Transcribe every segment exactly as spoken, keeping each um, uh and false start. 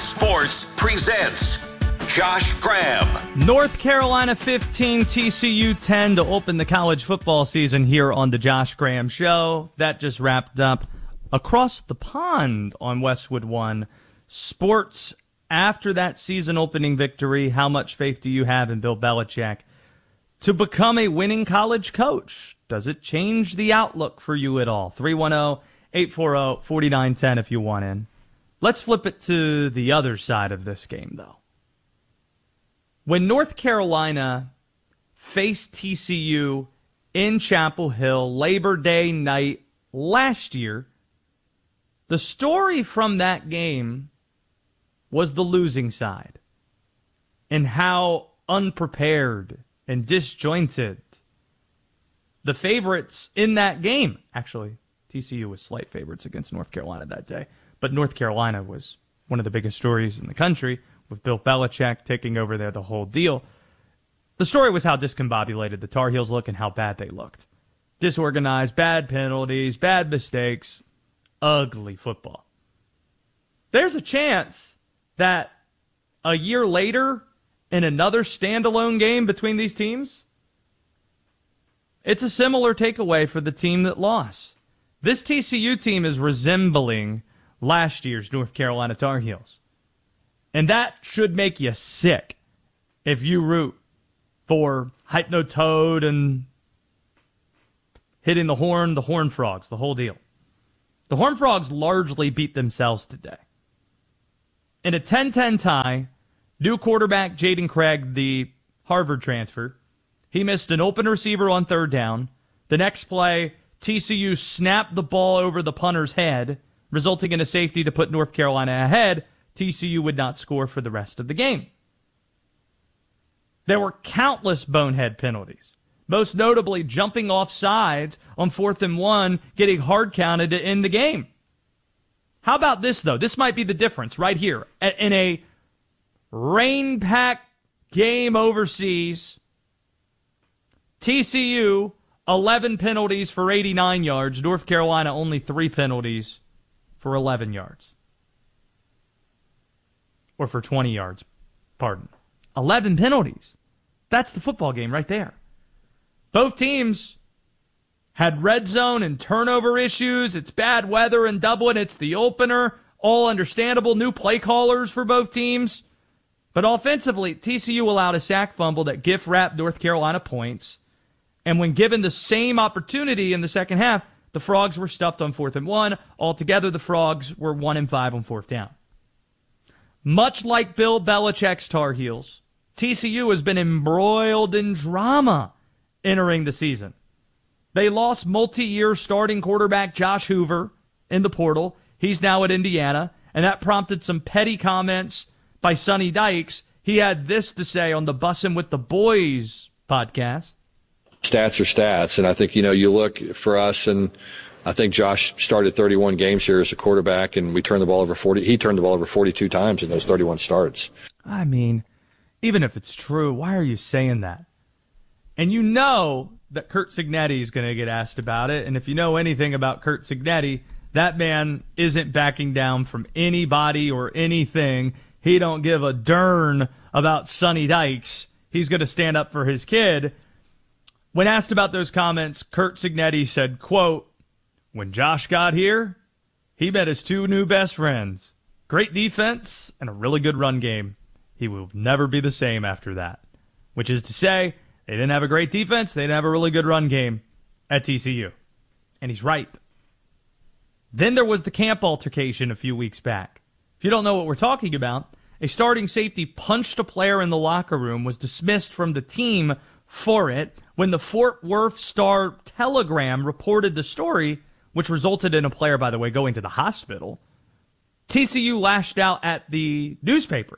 Sports presents Josh Graham. North Carolina fifteen, T C U ten to open the college football season here on the Josh Graham Show. That just wrapped up. Across the pond on Westwood One Sports, after that season opening victory, how much faith do you have in Bill Belichick to become a winning college coach? Does it change the outlook for you at all? three one zero, eight four zero, four nine one zero if you want in. Let's flip it to the other side of this game, though. When North Carolina faced T C U in Chapel Hill Labor Day night last year, the story from that game was the losing side and how unprepared and disjointed the favorites in that game. Actually, T C U was slight favorites against North Carolina that day, but North Carolina was one of the biggest stories in the country with Bill Belichick taking over there, the whole deal. The story was how discombobulated the Tar Heels look and how bad they looked. Disorganized, bad penalties, bad mistakes, ugly football. There's a chance that a year later, in another standalone game between these teams, it's a similar takeaway for the team that lost. This T C U team is resembling last year's North Carolina Tar Heels. And that should make you sick if you root for Hypnotoad and hitting the horn, the Horned Frogs, the whole deal. The Horned Frogs largely beat themselves today. In a ten ten tie, new quarterback Jaden Craig, the Harvard transfer, he missed an open receiver on third down. The next play, T C U snapped the ball over the punter's head, resulting in a safety to put North Carolina ahead. T C U would not score for the rest of the game. There were countless bonehead penalties, most notably jumping off sides on fourth and one, getting hard counted to end the game. How about this, though? This might be the difference right here. In a rain-packed game overseas, T C U, eleven penalties for eighty-nine yards. North Carolina, only three penalties for eleven yards. Or for twenty yards, pardon. eleven penalties. That's the football game right there. Both teams had red zone and turnover issues. It's bad weather in Dublin. It's the opener. All understandable. New play callers for both teams. But offensively, T C U allowed a sack fumble that gift-wrapped North Carolina points. And when given the same opportunity in the second half, the Frogs were stuffed on fourth and one. Altogether, the Frogs were one and five on fourth down. Much like Bill Belichick's Tar Heels, T C U has been embroiled in drama entering the season. They lost multi-year starting quarterback Josh Hoover in the portal. He's now at Indiana, and that prompted some petty comments by Sonny Dykes. He had this to say on the Bussin' with the Boys podcast. Stats are stats, and I think, you know, you look for us, and I think Josh started thirty-one games here as a quarterback, and we turned the ball over forty. He turned the ball over forty-two times in those thirty-one starts. I mean, even if it's true, why are you saying that? And you know that Curt Cignetti is going to get asked about it, and if you know anything about Curt Cignetti, that man isn't backing down from anybody or anything. He don't give a darn about Sonny Dykes. He's going to stand up for his kid. When asked about those comments, Curt Cignetti said, quote, "When Josh got here, he met his two new best friends. Great defense and a really good run game. He will never be the same after that." Which is to say, they didn't have a great defense, they didn't have a really good run game at T C U. And he's right. Then there was the camp altercation a few weeks back. If you don't know what we're talking about, a starting safety punched a player in the locker room, was dismissed from the team for it. When the Fort Worth Star-Telegram reported the story, which resulted in a player, by the way, going to the hospital, T C U lashed out at the newspaper,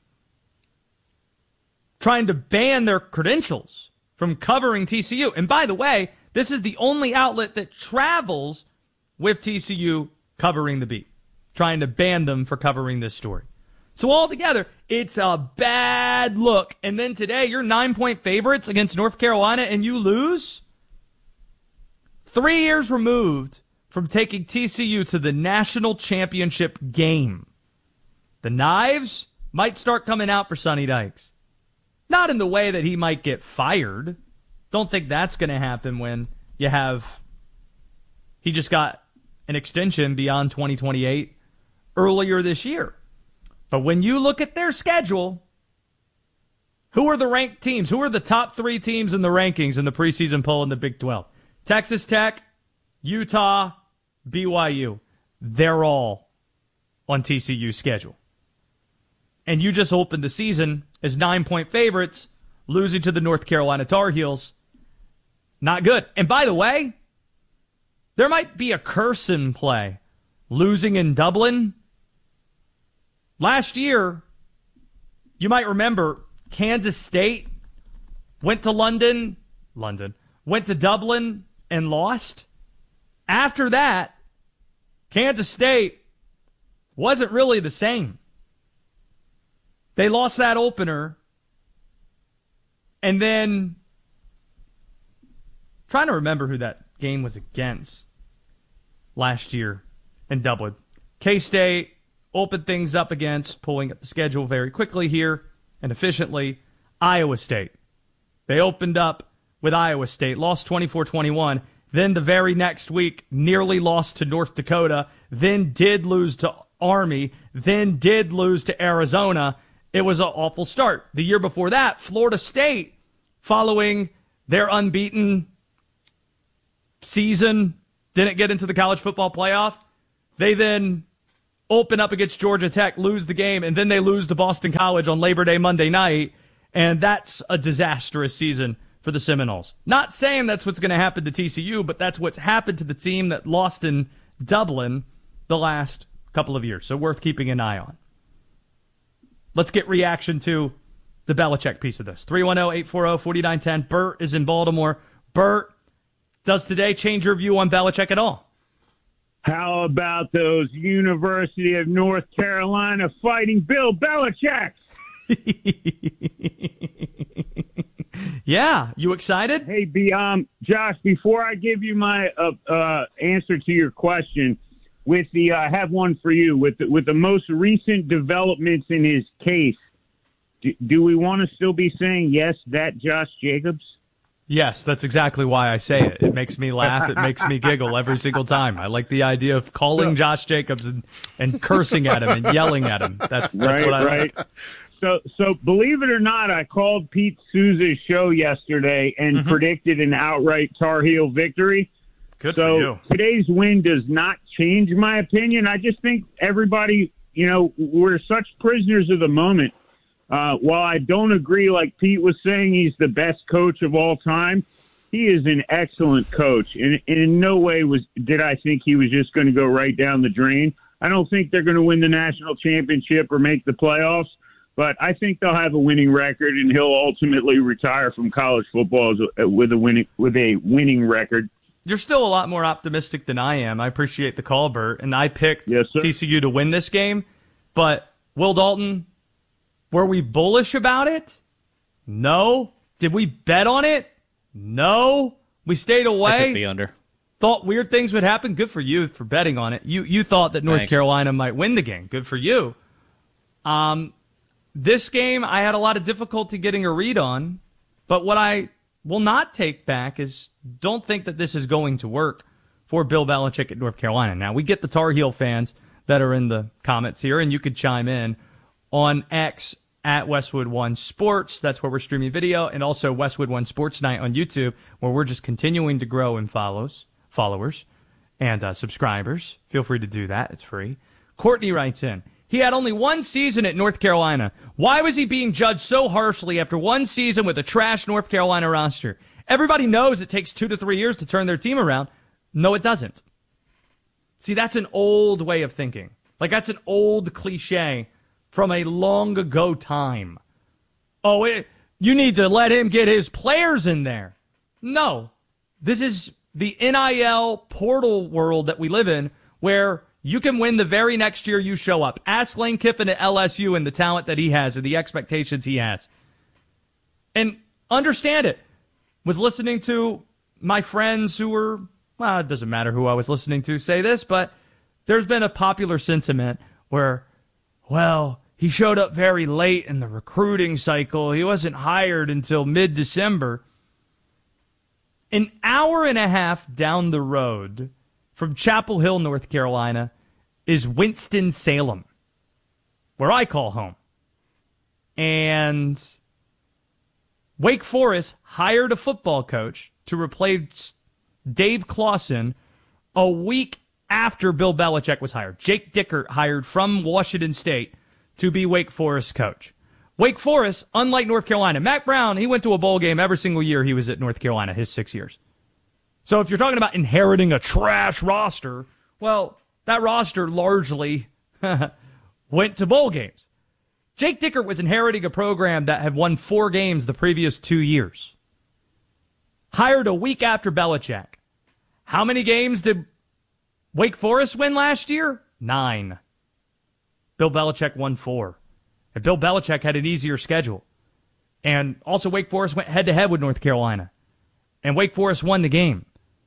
trying to ban their credentials from covering T C U. And by the way, this is the only outlet that travels with T C U covering the beat, trying to ban them for covering this story. So altogether, it's a bad look. And then today, you're nine-point favorites against North Carolina, and you lose? Three years removed from taking T C U to the national championship game. The knives might start coming out for Sonny Dykes. Not in the way that he might get fired. Don't think that's going to happen when you have... He just got an extension beyond twenty twenty-eight earlier this year. But when you look at their schedule, who are the ranked teams? Who are the top three teams in the rankings in the preseason poll in the Big twelve? Texas Tech, Utah, B Y U. They're all on T C U's schedule. And you just opened the season as nine-point favorites, losing to the North Carolina Tar Heels. Not good. And by the way, there might be a curse in play. Losing in Dublin. Last year, you might remember, Kansas State went to London, London, went to Dublin and lost. After that, Kansas State wasn't really the same. They lost that opener, and then trying to remember who that game was against last year in Dublin. K-State opened things up against, pulling up the schedule very quickly here and efficiently, Iowa State. They opened up with Iowa State, lost twenty-four twenty-one. Then the very next week, nearly lost to North Dakota, then did lose to Army, then did lose to Arizona. It was an awful start. The year before that, Florida State, following their unbeaten season, didn't get into the college football playoff. They then open up against Georgia Tech, lose the game, and then they lose to Boston College on Labor Day Monday night, and that's a disastrous season for the Seminoles. Not saying that's what's going to happen to T C U, but that's what's happened to the team that lost in Dublin the last couple of years, so worth keeping an eye on. Let's get reaction to the Belichick piece of this. three one zero, eight four zero, four nine one zero. Bert is in Baltimore. Bert, does today change your view on Belichick at all? How about those University of North Carolina Fighting Bill Belichick? Yeah, you excited? Hey, be, um, Josh, before I give you my uh, uh, answer to your question, with the I uh, have one for you. With the, with the most recent developments in his case, do, do we want to still be saying yes, that Josh Jacobs? Yes, that's exactly why I say it. It makes me laugh. It makes me giggle every single time. I like the idea of calling Josh Jacobs and, and cursing at him and yelling at him. That's, that's right, what I right. like. So, so believe it or not, I called Pete Souza's show yesterday and mm-hmm. predicted an outright Tar Heel victory. Good so for you. Today's win does not change my opinion. I just think everybody, you know, we're such prisoners of the moment. Uh, while I don't agree, like Pete was saying, he's the best coach of all time. He is an excellent coach, and, and in no way was did I think he was just going to go right down the drain. I don't think they're going to win the national championship or make the playoffs, but I think they'll have a winning record, and he'll ultimately retire from college football with a winning with a winning record. You're still a lot more optimistic than I am. I appreciate the call, Bert, and I picked yes, T C U to win this game, but Will Dalton, were we bullish about it? No. Did we bet on it? No. We stayed away. I took the under. Thought weird things would happen. Good for you for betting on it. You you thought that North Thanks. Carolina might win the game. Good for you. Um, this game I had a lot of difficulty getting a read on, but what I will not take back is don't think that this is going to work for Bill Belichick at North Carolina. Now, we get the Tar Heel fans that are in the comments here, and you could chime in on X at Westwood One Sports. That's where we're streaming video, and also Westwood One Sports Night on YouTube, where we're just continuing to grow in follows, followers and uh, subscribers. Feel free to do that. It's free. Courtney writes in, he had only one season at North Carolina. Why was he being judged so harshly after one season with a trash North Carolina roster? Everybody knows it takes two to three years to turn their team around. No, it doesn't. See, that's an old way of thinking. Like, that's an old cliche from a long ago time. Oh, it, you need to let him get his players in there. No. This is the N I L portal world that we live in, where you can win the very next year you show up. Ask Lane Kiffin at L S U and the talent that he has and the expectations he has. And understand it. Was listening to my friends who were, well, it doesn't matter who I was listening to say this, but there's been a popular sentiment where, well, he showed up very late in the recruiting cycle. He wasn't hired until mid-December. An hour and a half down the road from Chapel Hill, North Carolina, is Winston-Salem, where I call home. And Wake Forest hired a football coach to replace Dave Clawson a week after Bill Belichick was hired. Jake Dickert hired from Washington State to be Wake Forest coach. Wake Forest, unlike North Carolina, Mack Brown, he went to a bowl game every single year he was at North Carolina, his six years. So if you're talking about inheriting a trash roster, well, that roster largely went to bowl games. Jake Dickert was inheriting a program that had won four games the previous two years. Hired a week after Belichick. How many games did Wake Forest win last year? Nine. Bill Belichick won four. And Bill Belichick had an easier schedule. And also Wake Forest went head-to-head with North Carolina. And Wake Forest won the game.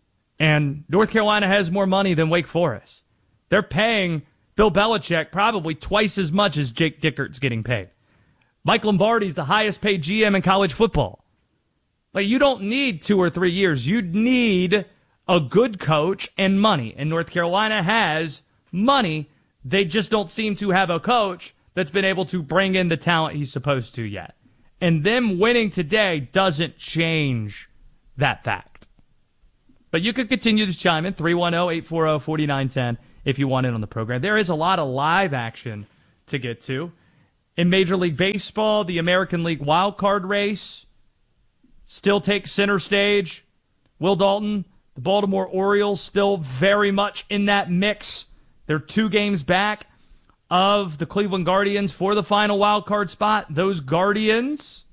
And North Carolina has more money than Wake Forest. They're paying Bill Belichick probably twice as much as Jake Dickert's getting paid. Mike Lombardi's the highest paid G M in college football. Like, you don't need two or three years. You need a good coach and money. And North Carolina has money. They just don't seem to have a coach that's been able to bring in the talent he's supposed to yet. And them winning today doesn't change that fact. But you could continue to chime in, three one zero, eight four zero, four nine one zero, if you want in on the program. There is a lot of live action to get to. In Major League Baseball, the American League wild card race still takes center stage. Will Dalton, the Baltimore Orioles, still very much in that mix. They're two games back of the Cleveland Guardians for the final wild card spot. Those Guardians,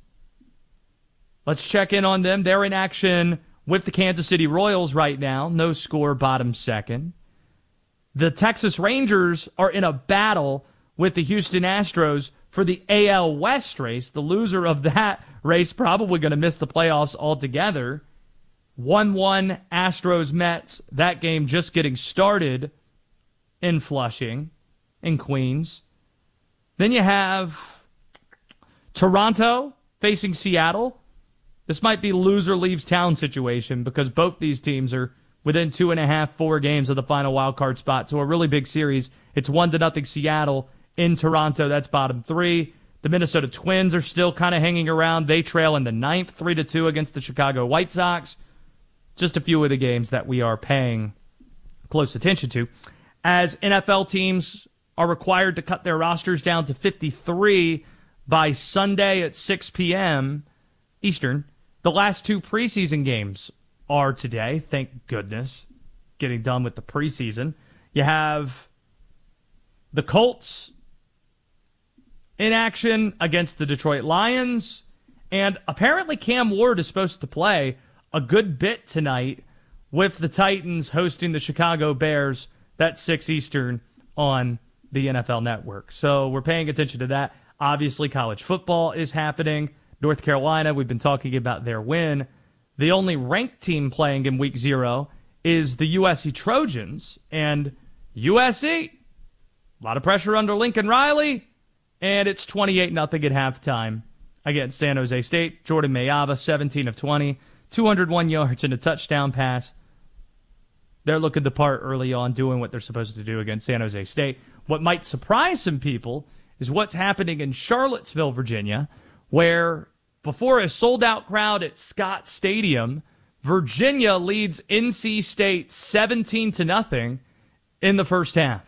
let's check in on them. They're in action with the Kansas City Royals right now. No score, bottom second. The Texas Rangers are in a battle with the Houston Astros for the A L West race. The loser of that race probably going to miss the playoffs altogether. one one Astros-Mets. That game just getting started in Flushing, in Queens. Then you have Toronto facing Seattle. This might be loser leaves town situation because both these teams are within two and a half, four games of the final wild card spot. So a really big series. It's one to nothing Seattle in Toronto. That's bottom three. The Minnesota Twins are still kind of hanging around. They trail in the ninth, three to two against the Chicago White Sox. Just a few of the games that we are paying close attention to. As N F L teams are required to cut their rosters down to fifty-three by Sunday at six p.m. Eastern, the last two preseason games are today. Thank goodness. Getting done with the preseason. You have the Colts in action against the Detroit Lions. And apparently Cam Ward is supposed to play a good bit tonight with the Titans hosting the Chicago Bears. That's six Eastern on the N F L Network. So we're paying attention to that. Obviously, college football is happening. North Carolina, we've been talking about their win. The only ranked team playing in week zero is the U S C Trojans. And U S C, a lot of pressure under Lincoln Riley. And it's twenty-eight nothing at halftime against San Jose State. Jordan Mayava, seventeen of twenty, two hundred one yards and a touchdown pass. They're looking the part early on, doing what they're supposed to do against San Jose State. What might surprise some people is what's happening in Charlottesville, Virginia, where before a sold-out crowd at Scott Stadium, Virginia leads N C State seventeen to nothing in the first half.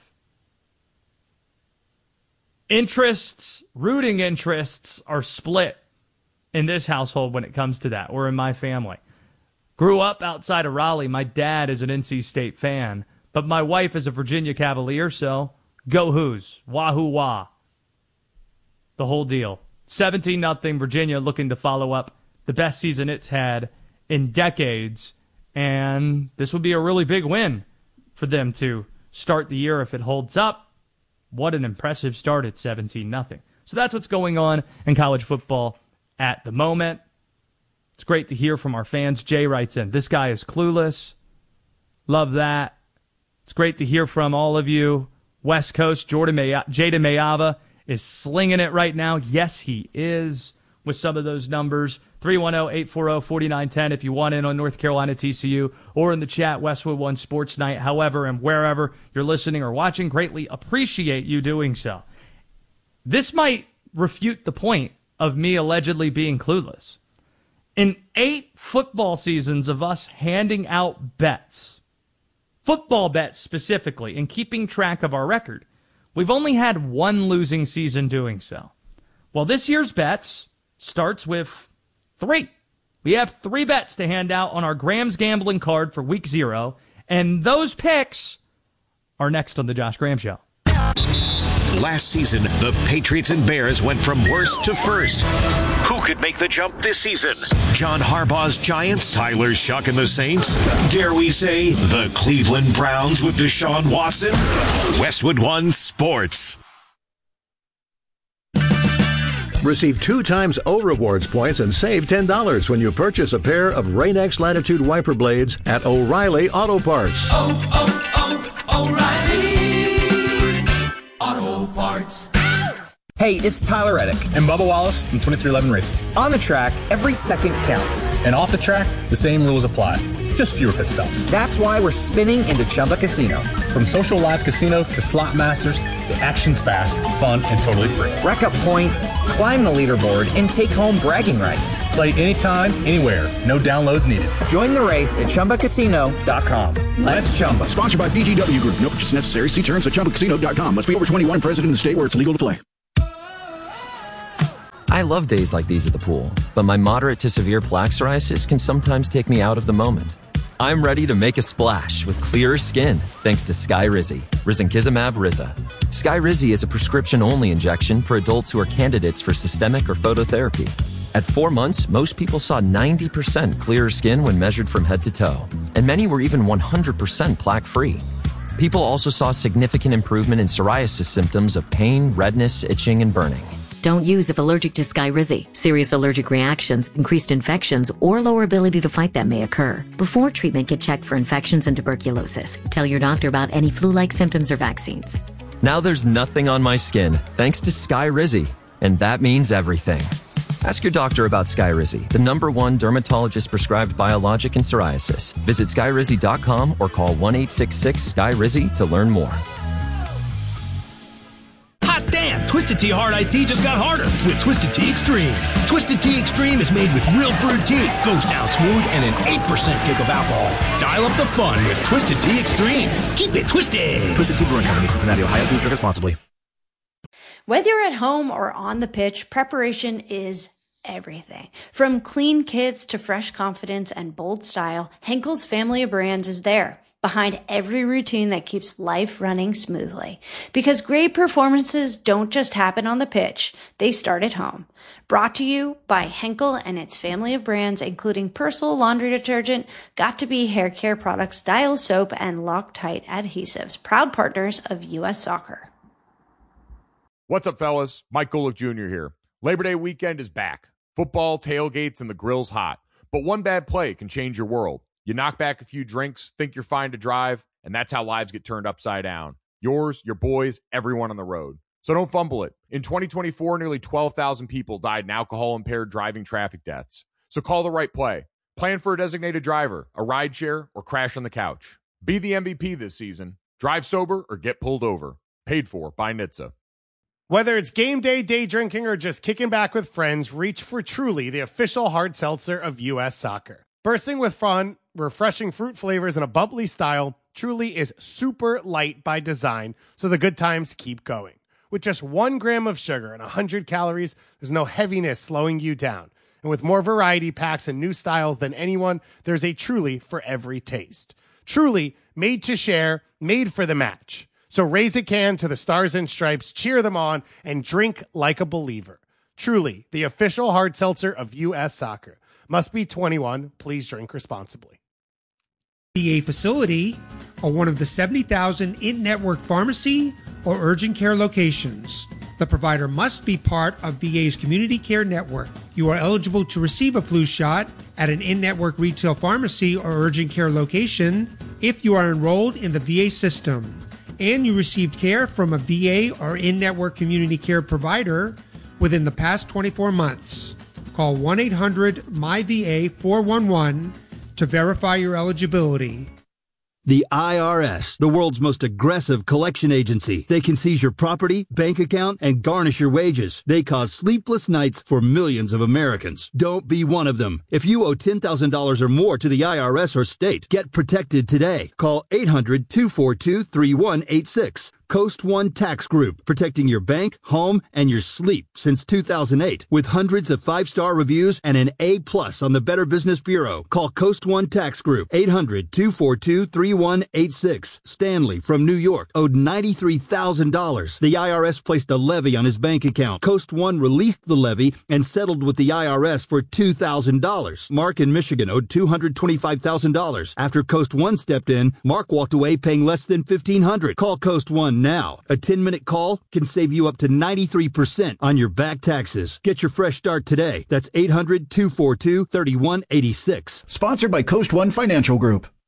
Interests, rooting interests are split in this household when it comes to that, or in my family. Grew up outside of Raleigh. My dad is an N C State fan, but my wife is a Virginia Cavalier, so go Hoos. Wahoo wah. The whole deal. seventeen nothing, Virginia looking to follow up the best season it's had in decades, and this would be a really big win for them to start the year if it holds up. What an impressive start at seventeen nothing. So that's what's going on in college football at the moment. It's great to hear from our fans. Jay writes in, this guy is clueless. Love that. It's great to hear from all of you. West Coast, Jordan May- Jada Mayava is slinging it right now. Yes, he is with some of those numbers. three one zero, eight four zero, four nine one zero if you want in on North Carolina T C U, or in the chat, Westwood One Sports Night. However and wherever you're listening or watching, greatly appreciate you doing so. This might refute the point of me allegedly being clueless. In eight football seasons of us handing out bets, football bets specifically, and keeping track of our record, we've only had one losing season doing so. Well, this year's bets starts with three. We have three bets to hand out on our Graham's Gambling card for week zero, and those picks are next on the Josh Graham Show. Last season, the Patriots and Bears went from worst to first. Who could make the jump this season? John Harbaugh's Giants, Tyler Shuck and the Saints? Dare we say the Cleveland Browns with Deshaun Watson? Westwood One Sports. Receive two times O Rewards points and save ten dollars when you purchase a pair of Rain-X Latitude wiper blades at O'Reilly Auto Parts. Oh, oh, oh, O'Reilly Auto Parts. Hey, it's Tyler Reddick and Bubba Wallace from twenty-three eleven Racing. On the track, every second counts. And off the track, the same rules apply. Just fewer pit stops. That's why we're spinning into Chumba Casino. From social live casino to slot masters, the action's fast, fun, and totally free. Rack up points, climb the leaderboard, and take home bragging rights. Play anytime, anywhere. No downloads needed. Join the race at Chumba Casino dot com. Let's Chumba. Sponsored by B G W Group. No purchase necessary. See terms at Chumba Casino dot com. Must be over twenty-one and present in the state where it's legal to play. I love days like these at the pool, but my moderate to severe plaque psoriasis can sometimes take me out of the moment. I'm ready to make a splash with clearer skin thanks to Skyrizi, risankizumab Riza. Skyrizi is a prescription-only injection for adults who are candidates for systemic or phototherapy. At four months, most people saw ninety percent clearer skin when measured from head to toe, and many were even one hundred percent plaque-free. People also saw significant improvement in psoriasis symptoms of pain, redness, itching, and burning. Don't use if allergic to Skyrizi. Serious allergic reactions, increased infections, or lower ability to fight them may occur. Before treatment, get checked for infections and tuberculosis. Tell your doctor about any flu-like symptoms or vaccines. Now there's nothing on my skin thanks to Skyrizi, and that means everything. Ask your doctor about Skyrizi, the number one dermatologist-prescribed biologic in psoriasis. Visit Skyrizi dot com or call one eight six six Skyrizi to learn more. Hot damn! Twisted Tea Hard Iced Tea just got harder with Twisted Tea Extreme. Twisted Tea Extreme is made with real brewed tea, goes down smooth, and an eight percent kick of alcohol. Dial up the fun with Twisted Tea Extreme. Keep it twisted! Twisted Tea Brewing Company, Cincinnati, Ohio. Please drink responsibly. Whether you're at home or on the pitch, preparation is everything. From clean kits to fresh confidence and bold style, Henkel's family of brands is there, behind every routine that keeps life running smoothly. Because great performances don't just happen on the pitch, they start at home. Brought to you by Henkel and its family of brands, including Persil laundry detergent, Got2b hair care products, Dial soap, and Loctite adhesives. Proud partners of U S Soccer. What's up, fellas? Mike Golick Junior here. Labor Day weekend is back. Football, tailgates, and the grill's hot. But one bad play can change your world. You knock back a few drinks, think you're fine to drive, and that's how lives get turned upside down. Yours, your boys, everyone on the road. So don't fumble it. In twenty twenty-four, nearly twelve thousand people died in alcohol-impaired driving traffic deaths. So call the right play. Plan for a designated driver, a rideshare, or crash on the couch. Be the M V P this season. Drive sober or get pulled over. Paid for by N H T S A. Whether it's game day, day drinking, or just kicking back with friends, reach for Truly, the official hard seltzer of U S Soccer. Bursting with fun, refreshing fruit flavors, and a bubbly style, Truly is super light by design, so the good times keep going. With just one gram of sugar and one hundred calories, there's no heaviness slowing you down. And with more variety packs and new styles than anyone, there's a Truly for every taste. Truly, made to share, made for the match. So raise a can to the Stars and Stripes, cheer them on, and drink like a believer. Truly, the official hard seltzer of U S Soccer. Must be twenty-one. Please drink responsibly. V A facility or one of the seventy thousand in-network pharmacy or urgent care locations. The provider must be part of V A's community care network. You are eligible to receive a flu shot at an in-network retail pharmacy or urgent care location if you are enrolled in the V A system. and you received care from a V A or in-network community care provider within the past twenty-four months, call one eight hundred M Y V A four one one to verify your eligibility. The I R S, the world's most aggressive collection agency. They can seize your property, bank account, and garnish your wages. They cause sleepless nights for millions of Americans. Don't be one of them. If you owe ten thousand dollars or more to the I R S or state, get protected today. Call eight hundred two four two three one eight six. Coast One Tax Group, protecting your bank, home, and your sleep since two thousand eight. With hundreds of five-star reviews and an A plus on the Better Business Bureau. Call Coast One Tax Group, eight hundred two four two three one eight six. Stanley from New York owed ninety-three thousand dollars. The I R S placed a levy on his bank account. Coast One released the levy and settled with the I R S for two thousand dollars. Mark in Michigan owed two hundred twenty-five thousand dollars. After Coast One stepped in, Mark walked away paying less than fifteen hundred dollars. Call Coast One now. A ten-minute call can save you up to ninety-three percent on your back taxes. Get your fresh start today. That's eight hundred two four two three one eight six. Sponsored by Coast One Financial Group.